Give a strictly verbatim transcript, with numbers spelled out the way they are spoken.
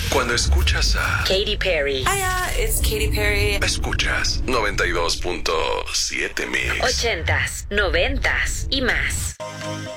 Cuando escuchas a Katy Perry. Hiya, it's Katy Perry. Escuchas noventa y dos punto siete Mix. Ochentas, noventas y más.